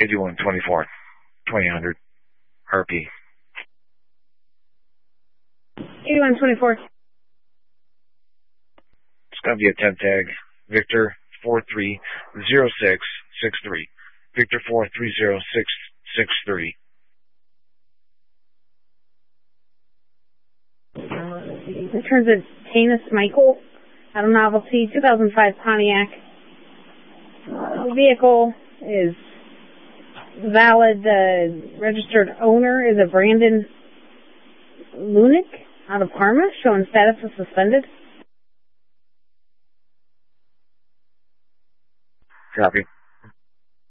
8124 2000 RP. 8124. It's going to be a 10 tag. Victor 430663. Victor 430663. Returns a Tanis Michael out of novelty 2005 Pontiac. The vehicle is valid. The registered owner is a Brandon Lunick out of Parma, showing status as suspended. Copy.